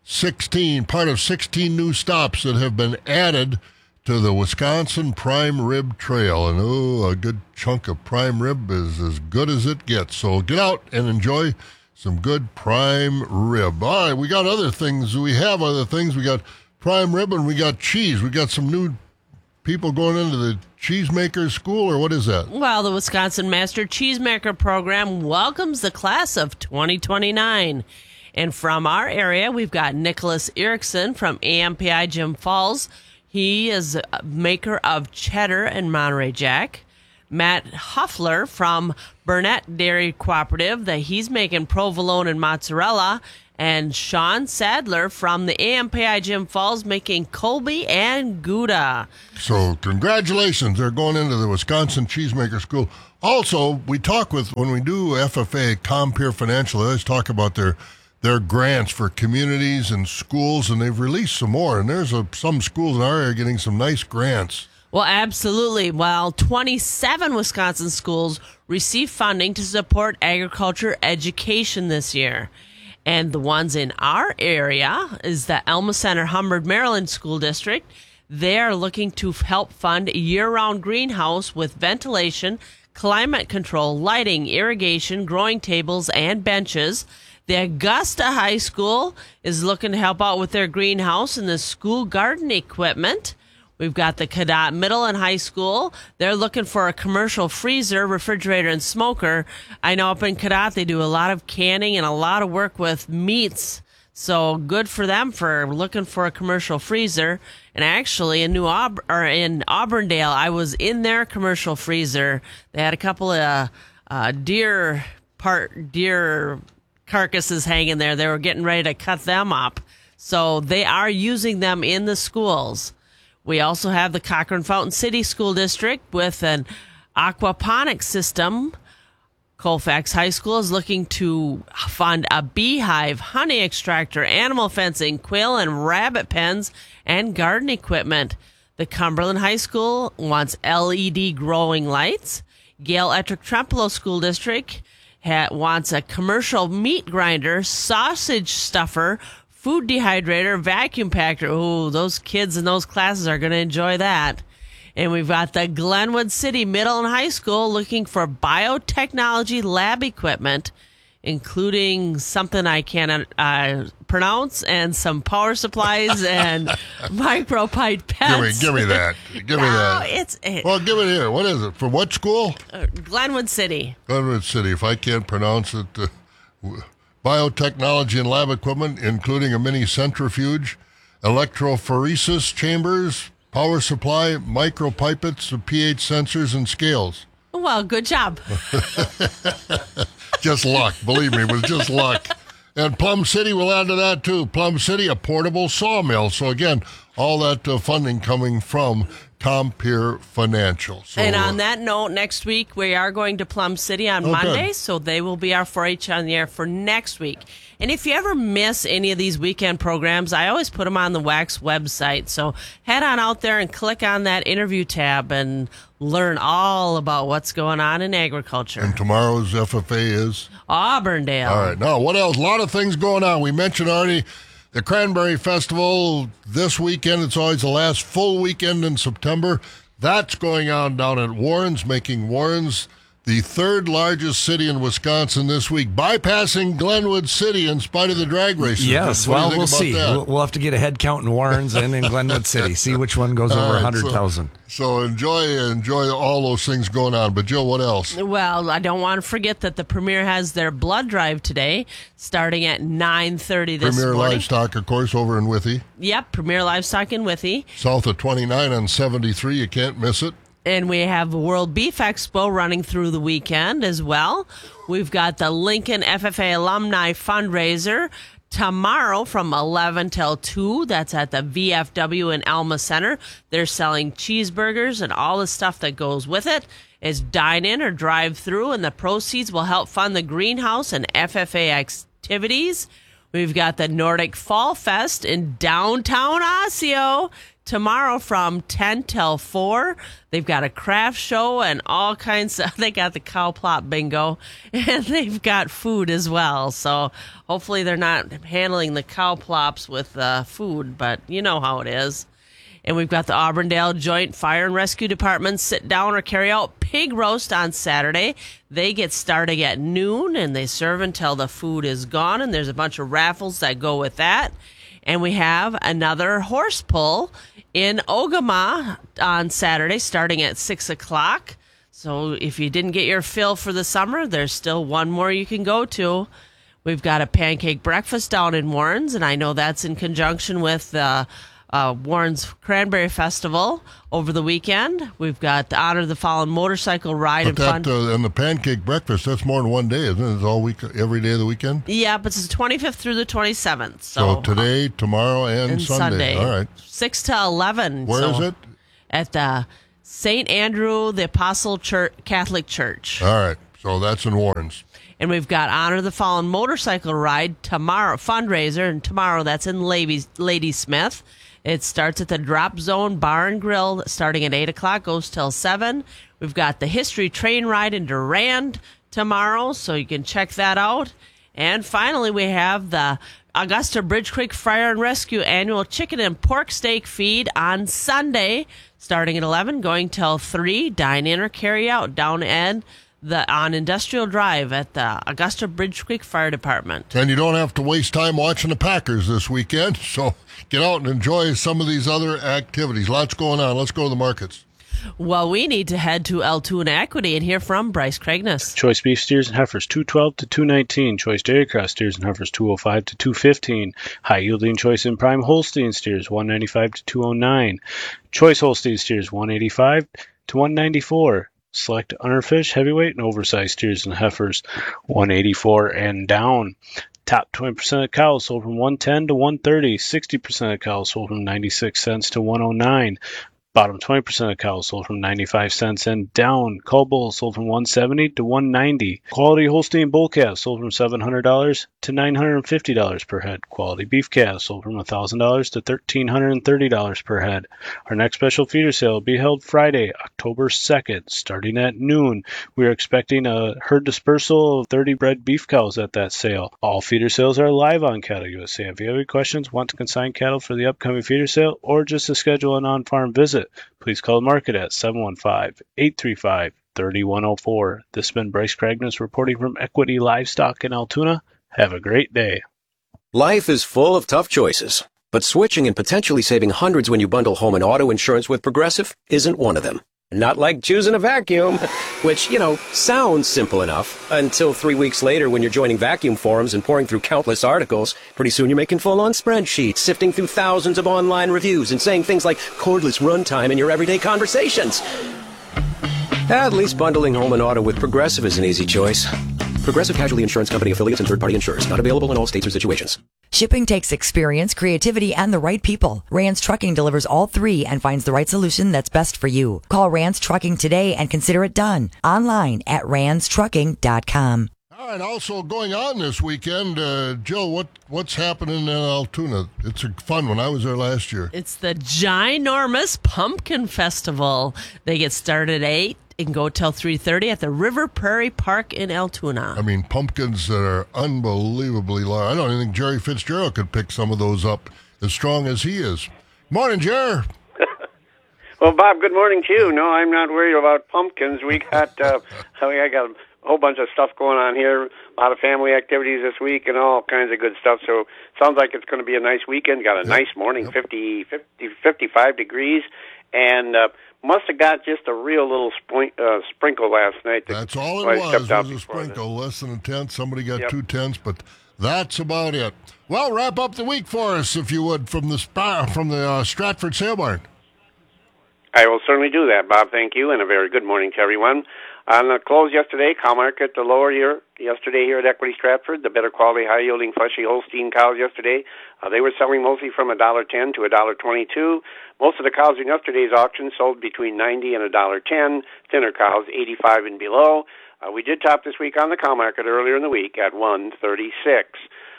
[SPEAKER 1] Part of 16 new stops that have been added to the Wisconsin Prime Rib Trail. And a good chunk of prime rib is as good as it gets. So get out and enjoy some good prime rib. All right, we got other things. We have other things. We got prime rib and we got cheese. We got some new people going into the cheesemaker school, or what is that?
[SPEAKER 11] Well, the Wisconsin Master Cheesemaker Program welcomes the class of 2029. And from our area, we've got Nicholas Erickson from AMPI Jim Falls. He is a maker of cheddar and Monterey Jack. Matt Huffler from Burnett Dairy Cooperative, that he's making provolone and mozzarella. And Sean Sadler from the AMPI Jim Falls making Colby and Gouda.
[SPEAKER 1] So congratulations. They're going into the Wisconsin Cheesemaker School. Also, we talk with, when we do FFA, Compeer Financial, they always talk about their grants for communities and schools, and they've released some more. And there's some schools in our area getting some nice grants.
[SPEAKER 11] Well, absolutely. Well, 27 Wisconsin schools receive funding to support agriculture education this year. And the ones in our area is the Elma Center Humbird, Maryland School District. They are looking to help fund a year-round greenhouse with ventilation, climate control, lighting, irrigation, growing tables, and benches. The Augusta High School is looking to help out with their greenhouse and the school garden equipment. We've got the Cadott Middle and High School. They're looking for a commercial freezer, refrigerator, and smoker. I know up in Cadott they do a lot of canning and a lot of work with meats. So good for them for looking for a commercial freezer. And actually, in Auburndale, I was in their commercial freezer. They had a couple of deer carcasses hanging there. They were getting ready to cut them up. So they are using them in the schools. We also have the Cochrane Fountain City School District with an aquaponics system. Colfax High School is looking to fund a beehive, honey extractor, animal fencing, quail and rabbit pens, and garden equipment. The Cumberland High School wants LED growing lights. Gale Ettrick Trempealeau School District wants a commercial meat grinder, sausage stuffer, food dehydrator, vacuum packer. Ooh, those kids in those classes are going to enjoy that. And we've got the Glenwood City Middle and High School looking for biotechnology lab equipment, including something I can't pronounce, and some power supplies and micropipettes.
[SPEAKER 1] Give me that. Give me that. Well, give it here. What is it? For what school?
[SPEAKER 11] Glenwood City.
[SPEAKER 1] Glenwood City. If I can't pronounce it, biotechnology and lab equipment, including a mini centrifuge, electrophoresis chambers, power supply, micropipettes, pH sensors, and scales.
[SPEAKER 11] Well, good job.
[SPEAKER 1] Just luck. Believe me, it was just luck. And Plum City will add to that, too. Plum City, a portable sawmill. So, again, all that funding coming from Compeer Financial. So,
[SPEAKER 11] and on that note, next week we are going to Plum City on Monday,
[SPEAKER 1] good.
[SPEAKER 11] So they will be our 4-H on the air for next week. And if you ever miss any of these weekend programs, I always put them on the WAX website. So head on out there and click on that interview tab and learn all about what's going on in agriculture.
[SPEAKER 1] And tomorrow's FFA is?
[SPEAKER 11] Auburndale.
[SPEAKER 1] All right. Now, what else? A lot of things going on. We mentioned already the Cranberry Festival this weekend. It's always the last full weekend in September. That's going on down at Warrens, making Warrens the third largest city in Wisconsin this week, bypassing Glenwood City in spite of the drag races.
[SPEAKER 20] Yes, well, we'll see. We'll have to get a head count in Warrens and in Glenwood City. See which one goes over 100,000.
[SPEAKER 1] So enjoy all those things going on. But, Jill, what else?
[SPEAKER 11] Well, I don't want to forget that the Premier has their blood drive today, starting at 9:30 this
[SPEAKER 1] Premier
[SPEAKER 11] morning.
[SPEAKER 1] Livestock, of course, over in Withee.
[SPEAKER 11] Yep, Premier Livestock in Withee.
[SPEAKER 1] South of 29 on 73. You can't miss it.
[SPEAKER 11] And we have World Beef Expo running through the weekend as well. We've got the Lincoln FFA Alumni Fundraiser tomorrow from 11 till 2. That's at the VFW in Alma Center. They're selling cheeseburgers and all the stuff that goes with it. It's dine-in or drive-through, and the proceeds will help fund the greenhouse and FFA activities. We've got the Nordic Fall Fest in downtown Osseo tomorrow from 10 till 4. They've got a craft show and all kinds of, they got the cow plot bingo, and they've got food as well. So hopefully they're not handling the cow plops with food, but you know how it is. And we've got the Auburndale Joint Fire and Rescue Department sit down or carry out pig roast on Saturday. They get started at noon and they serve until the food is gone, and there's a bunch of raffles that go with that. And we have another horse pull in Ogama on Saturday starting at 6 o'clock. So if you didn't get your fill for the summer, there's still one more you can go to. We've got a pancake breakfast down in Warrens, and I know that's in conjunction with Warren's Cranberry Festival over the weekend. We've got the Honor the Fallen motorcycle ride and fun.
[SPEAKER 1] And the pancake breakfast, that's more than one day, isn't it? It's all week, every day of the weekend?
[SPEAKER 11] Yeah, but it's the 25th through the 27th.
[SPEAKER 1] So today, tomorrow, and Sunday. All right.
[SPEAKER 11] 6 to 11.
[SPEAKER 1] Where is it?
[SPEAKER 11] At the St. Andrew the Apostle Church, Catholic Church.
[SPEAKER 1] All right. So that's in Warrens.
[SPEAKER 11] And we've got Honor the Fallen motorcycle ride tomorrow, fundraiser, and tomorrow that's in Ladysmith. It starts at the Drop Zone Bar and Grill starting at 8 o'clock, goes till 7. We've got the History Train Ride in Durand tomorrow, so you can check that out. And finally, we have the Augusta Bridge Creek Fire and Rescue annual chicken and pork steak feed on Sunday, starting at 11, going till 3. Dine in or carry out down at on Industrial Drive at the Augusta Bridge Creek Fire Department.
[SPEAKER 1] And you don't have to waste time watching the Packers this weekend, so get out and enjoy some of these other activities. Lots going on. Let's go to the markets.
[SPEAKER 11] Well, we need to head to Altoona Equity and hear from Bryce Cragness.
[SPEAKER 3] Choice beef steers and heifers 212 to 219. Choice dairy cross steers and heifers 205 to 215. High yielding choice and prime Holstein steers 195 to 209. Choice Holstein steers 185 to 194. Select underfish, heavyweight, and oversized steers and heifers 184 and down. Top 20% of cows sold from 110 to 130. 60% of cows sold from 96 cents to 109. Bottom 20% of cows sold from 95 cents and down. Cull bulls sold from 170 to 190. Quality Holstein bull calves sold from $700 to $950 per head. Quality beef calves sold from $1,000 to $1,330 per head. Our next special feeder sale will be held Friday, October 2nd, starting at noon. We are expecting a herd dispersal of 30 bred beef cows at that sale. All feeder sales are live on Cattle USA. If you have any questions, want to consign cattle for the upcoming feeder sale, or just to schedule an on-farm visit, please call the market at 715-835-3104. This has been Bryce Cragness reporting from Equity Livestock in Altoona. Have a great day.
[SPEAKER 4] Life is full of tough choices, but switching and potentially saving hundreds when you bundle home and auto insurance with Progressive isn't one of them. Not like choosing a vacuum, which, sounds simple enough until 3 weeks later when you're joining vacuum forums and pouring through countless articles. Pretty soon you're making full-on spreadsheets, sifting through thousands of online reviews and saying things like cordless runtime in your everyday conversations. At least bundling home and auto with Progressive is an easy choice. Progressive Casualty Insurance Company affiliates and third-party insurers. Not available in all states or situations.
[SPEAKER 6] Shipping takes experience, creativity, and the right people. Rance Trucking delivers all three and finds the right solution that's best for you. Call Rance Trucking today and consider it done. Online at ranstrucking.com.
[SPEAKER 1] All right, also going on this weekend, Jill, what's happening in Altoona? It's a fun one. I was there last year.
[SPEAKER 11] It's the ginormous Pumpkin Festival. They get started at 8 and go till 3:30 at the River Prairie Park in Altoona.
[SPEAKER 1] I mean, pumpkins that are unbelievably large. I don't even think Jerry Fitzgerald could pick some of those up as strong as he is. Morning, Jerry.
[SPEAKER 5] Well, Bob, good morning to you. No, I'm not worried about pumpkins. We got, I got a whole bunch of stuff going on here, a lot of family activities this week and all kinds of good stuff. So sounds like it's going to be a nice weekend. Got a nice morning, 55 degrees, and must have got just a real little sprinkle last night.
[SPEAKER 1] That's all it was a sprinkle, less than a tenth. Somebody got 2 tenths, but that's about it. Well, wrap up the week for us, if you would, from the Stratford Sale Barn.
[SPEAKER 5] I will certainly do that, Bob. Thank you, and a very good morning to everyone. On the close yesterday, cow market the lower yesterday here at Equity Stratford. The better quality, high-yielding, fleshy Holstein cows yesterday, they were selling mostly from $1.10 to $1.22. Most of the cows in yesterday's auction sold between $90 and $1.10. Thinner cows, $85 and below. We did top this week on the cow market earlier in the week at $136.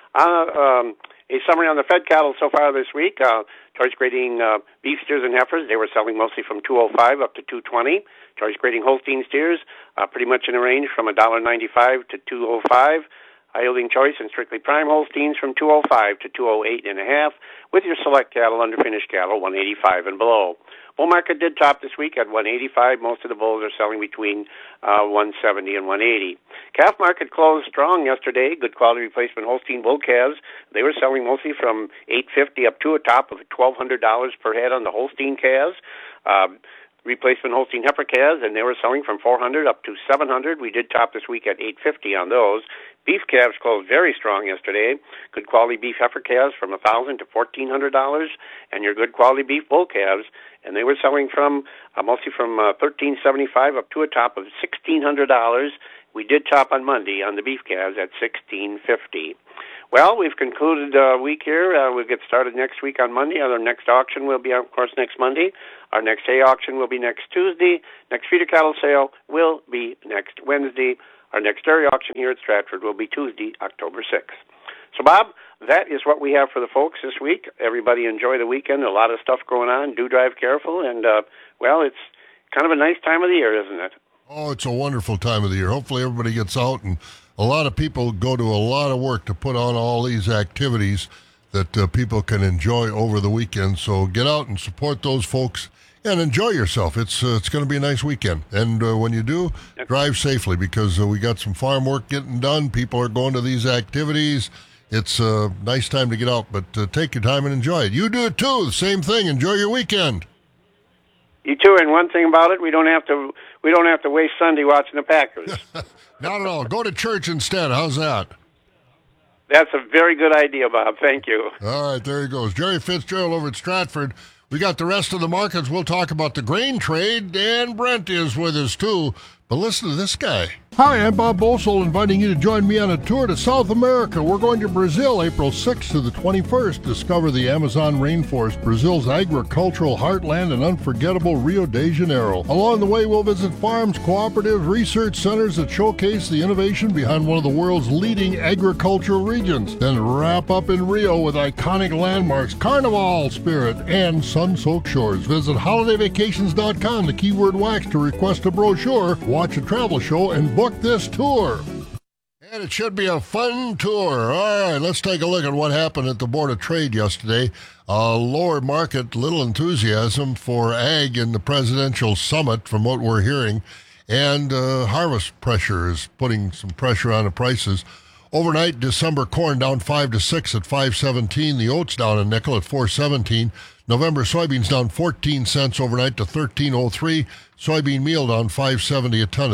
[SPEAKER 5] A summary on the fed cattle so far this week. Choice grading beef steers and heifers, they were selling mostly from $205 up to $220. Choice grading Holstein steers, pretty much in a range from $1.95 to $205. High-yielding choice and strictly prime Holsteins from $205 to $208.5, with your select cattle, underfinished cattle, $185 and below. Bull market did top this week at $185. Most of the bulls are selling between $170 and $180. Calf market closed strong yesterday. Good quality replacement Holstein bull calves. They were selling mostly from $850 up to a top of $1,200 per head on the Holstein calves. Replacement Holstein heifer calves, and they were selling from $400 up to $700. We did top this week at $850 on those. Beef calves closed very strong yesterday. Good quality beef heifer calves from $1,000 to $1,400, and your good quality beef bull calves, and they were selling from mostly from $1,375 up to a top of $1,600. We did top on Monday on the beef calves at $1,650. Well, we've concluded a week here. We'll get started next week on Monday. Our next auction will be, of course, next Monday. Our next hay auction will be next Tuesday. Next feeder cattle sale will be next Wednesday. Our next dairy auction here at Stratford will be Tuesday, October 6th. So, Bob, that is what we have for the folks this week. Everybody enjoy the weekend. A lot of stuff going on. Do drive careful. And, well, it's kind of a nice time of the year, isn't it?
[SPEAKER 1] Oh, it's a wonderful time of the year. Hopefully everybody gets out, and a lot of people go to a lot of work to put on all these activities that people can enjoy over the weekend. So get out and support those folks. And enjoy yourself. It's going to be a nice weekend. And when you do, drive safely because we got some farm work getting done. People are going to these activities. It's a nice time to get out, but take your time and enjoy it. You do it too. The same thing. Enjoy your weekend.
[SPEAKER 5] You too. And one thing about it, we don't have to waste Sunday watching the Packers.
[SPEAKER 1] Not at all. Go to church instead. How's that?
[SPEAKER 5] That's a very good idea, Bob. Thank you.
[SPEAKER 1] All right, there he goes. Jerry Fitzgerald over at Stratford. We got the rest of the markets. We'll talk about the grain trade. Dan Brent is with us, too. But listen to this guy. Hi, I'm Bob Bosold, inviting you to join me on a tour to South America. We're going to Brazil April 6th to the 21st. Discover the Amazon rainforest, Brazil's agricultural heartland, and unforgettable Rio de Janeiro. Along the way, we'll visit farms, cooperatives, research centers that showcase the innovation behind one of the world's leading agricultural regions. Then wrap up in Rio with iconic landmarks, Carnival spirit, and sun-soaked shores. Visit holidayvacations.com, the keyword wax, to request a brochure, watch a travel show, and book this tour. And it should be a fun tour. All right, let's take a look at what happened at the Board of Trade yesterday. Lower market, little enthusiasm for ag in the presidential summit from what we're hearing. And harvest pressure is putting some pressure on the prices. Overnight, December corn down 5 to 6 at $5.17. The oats down a nickel at $4.17. November soybeans down 14 cents overnight to $13.03. Soybean meal down $5.70 a ton at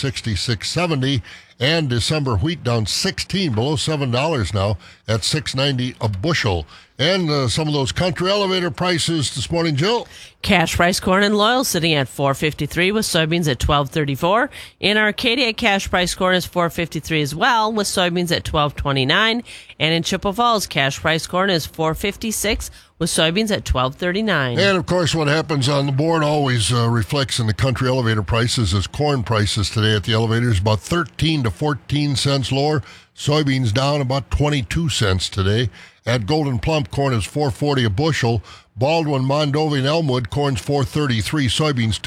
[SPEAKER 1] $366.70. And December wheat down 16, below $7 now at $6.90 a bushel. And some of those country elevator prices this morning, Jill.
[SPEAKER 11] Cash price corn in Loyal sitting at $4.53 with soybeans at $12.34. In Arcadia, cash price corn is $4.53 as well with soybeans at $12.29. And in Chippewa Falls, cash price corn is $4.56 with soybeans at $12.39.
[SPEAKER 1] And, of course, what happens on the board always reflects in the country elevator prices as corn prices today at the elevators about 13 to 14 cents lower. Soybeans down about 22 cents today. At Golden Plump, corn is $4.40 a bushel. Baldwin, Mondovi, and Elmwood, corn's $4.33. Soybeans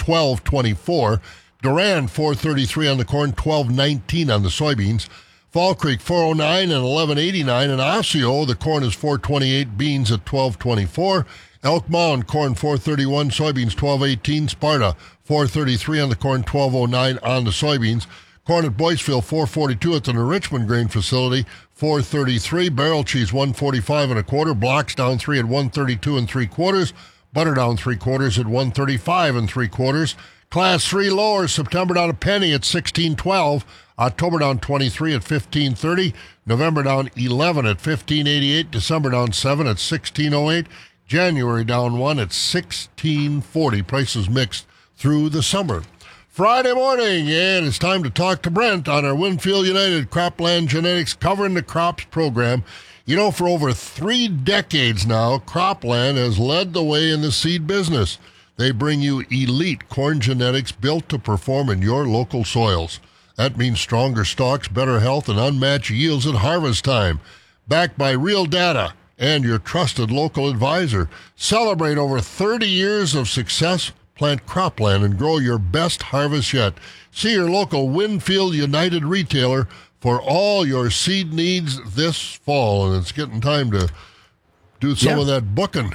[SPEAKER 1] $12.24. Durand, $4.33 on the corn, $12.19 on the soybeans. Fall Creek, $4.09 and $11.89. And Osseo, the corn is $4.28. Beans at $12.24. Elk Mound, corn $4.31. Soybeans $12.18. Sparta, $4.33 on the corn, $12.09 on the soybeans. Corn at Boyceville, $4.42 at the New Richmond grain facility, $4.33. Barrel cheese, $1.45 and a quarter. Blocks down 3 at $1.32 and 3/4. Butter down 3/4 at $1.35 and 3/4. Class 3 lower, September down a penny at $16.12. October down 23 at $15.30. November down 11 at $15.88. December down 7 at $16.08. January down 1 at $16.40. Prices mixed through the summer. Friday morning, and it's time to talk to Brent on our Winfield United Cropland Genetics Covering the Crops program. You know, for over 3 decades now, Cropland has led the way in the seed business. They bring you elite corn genetics built to perform in your local soils. That means stronger stalks, better health, and unmatched yields at harvest time. Backed by real data and your trusted local advisor. Celebrate over 30 years of success. Plant Cropland and grow your best harvest yet. See your local Winfield United retailer for all your seed needs this fall. And it's getting time to do some of that booking.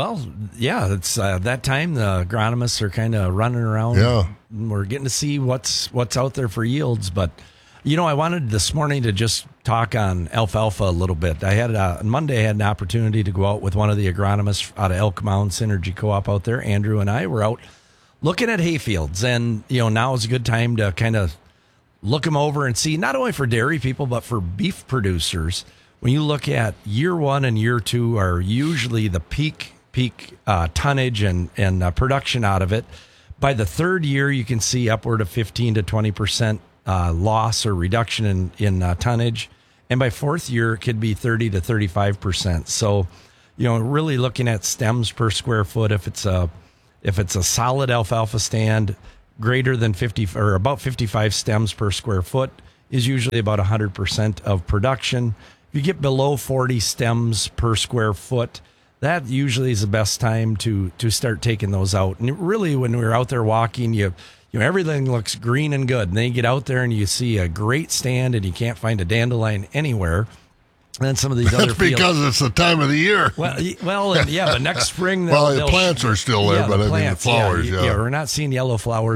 [SPEAKER 20] It's that time. The agronomists are kind of running around.
[SPEAKER 1] Yeah.
[SPEAKER 20] We're getting to see what's out there for yields. But, you know, I wanted this morning to just talk on alfalfa a little bit. On Monday, I had an opportunity to go out with one of the agronomists out of Elk Mound Synergy Co-op out there. Andrew and I were out looking at hayfields. And, you know, now is a good time to kind of look them over and see, not only for dairy people, but for beef producers. When you look at year 1 and year 2 are usually the peak tonnage and production out of it. By the 3rd year, you can see upward of 15 to 20% loss or reduction in tonnage. And by 4th year, it could be 30 to 35%. So, you know, really looking at stems per square foot, if it's a solid alfalfa stand, greater than 50 or about 55 stems per square foot is usually about 100% of production. If you get below 40 stems per square foot, that usually is the best time to start taking those out. And really, when we're out there walking, you know, everything looks green and good. And then you get out there and you see a great stand and you can't find a dandelion anywhere. And then some of these other
[SPEAKER 1] That's because it's the time of the year.
[SPEAKER 20] Well, and, yeah, but next spring,
[SPEAKER 1] the plants are still there, but I mean the flowers.
[SPEAKER 20] Yeah, we're not seeing yellow flowers.